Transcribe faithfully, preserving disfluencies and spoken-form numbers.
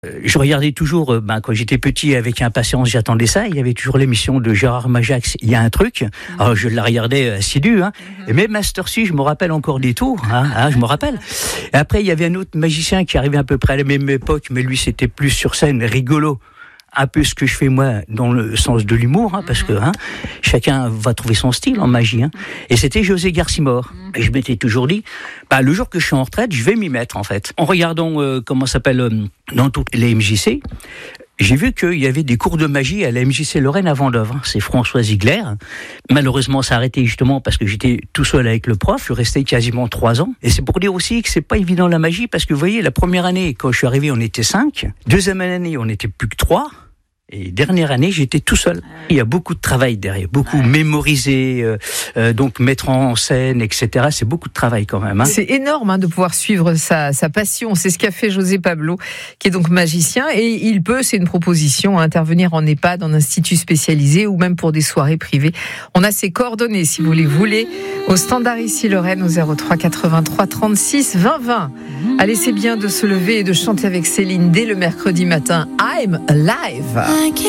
Je regardais toujours, euh, ben, quand j'étais petit, avec impatience, j'attendais ça. Il y avait toujours l'émission de Gérard Majax, il y a un truc. Alors je la regardais assidu, hein. Et même à cette heure-ci, je me rappelle encore des tours, hein, hein, je me rappelle. Et après, il y avait un autre magicien qui arrivait à peu près à la même époque, mais lui, c'était plus sur scène, rigolo. Un peu ce que je fais moi dans le sens de l'humour, hein, parce que hein, chacun va trouver son style en magie. Hein. Et c'était José Garcimore. Et je m'étais toujours dit, bah, le jour que je suis en retraite, je vais m'y mettre en fait. En regardant euh, comment ça s'appelle euh, dans toutes les M J C, j'ai vu qu'il y avait des cours de magie à la M J C Lorraine à Vendôme. C'est François Ziegler. Malheureusement, ça a arrêté justement parce que j'étais tout seul avec le prof. Je restais quasiment trois ans. Et c'est pour dire aussi que c'est pas évident la magie parce que vous voyez, la première année, quand je suis arrivé, on était cinq. Deuxième année, on était plus que trois. Et dernière année, j'étais tout seul. Il y a beaucoup de travail derrière, beaucoup ouais. mémoriser, euh, euh, donc mettre en scène, et cetera. C'est beaucoup de travail quand même. Hein. C'est énorme hein, de pouvoir suivre sa, sa passion. C'est ce qu'a fait José Pablo, qui est donc magicien. Et il peut, c'est une proposition, à intervenir en EHPAD, en institut spécialisé ou même pour des soirées privées. On a ses coordonnées, si vous les voulez, au standard ici Lorraine, au zéro trois quatre-vingt-trois trente-six vingt vingt. Allez, c'est bien de se lever et de chanter avec Céline dès le mercredi matin. I'm alive.